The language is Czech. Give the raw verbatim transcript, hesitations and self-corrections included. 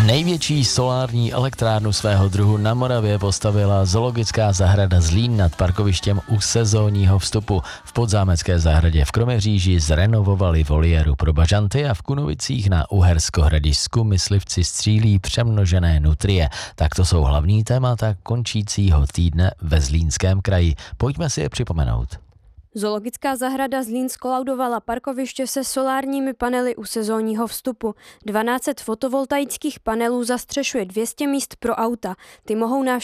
Největší solární elektrárnu svého druhu na Moravě postavila zoologická zahrada Zlín nad parkovištěm u sezónního vstupu. V Podzámecké zahradě v Kroměříži zrenovovali voliéru pro bažanty a v Kunovicích na Uhersko-Hradišťsku myslivci střílí přemnožené nutrie. Tak to jsou hlavní témata končícího týdne ve Zlínském kraji. Pojďme si je připomenout. Zoologická zahrada Zlín zkolaudovala parkoviště se solárními panely u sezónního vstupu. dvanáct set fotovoltaických panelů zastřešuje dvě stě míst pro auta. Ty mohou návštěvovat